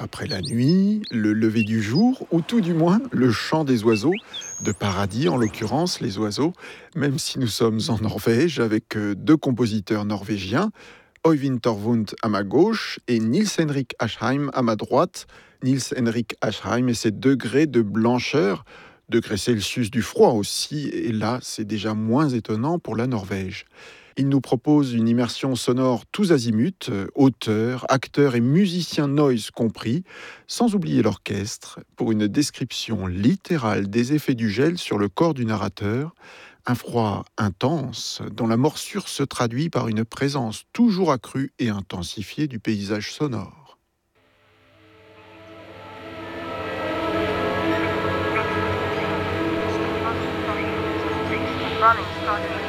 Après la nuit, le lever du jour, ou tout du moins le chant des oiseaux, de paradis en l'occurrence les oiseaux, même si nous sommes en Norvège avec deux compositeurs norvégiens, Øyvind Torvund à ma gauche et Niels Henrik Asheim à ma droite. Niels Henrik Asheim et ses degrés de blancheur, degrés Celsius du froid aussi, et là c'est déjà moins étonnant pour la Norvège. Il nous propose une immersion sonore tous azimuts, auteurs, acteurs et musiciens noise compris, sans oublier l'orchestre, pour une description littérale des effets du gel sur le corps du narrateur, un froid intense dont la morsure se traduit par une présence toujours accrue et intensifiée du paysage sonore. Running started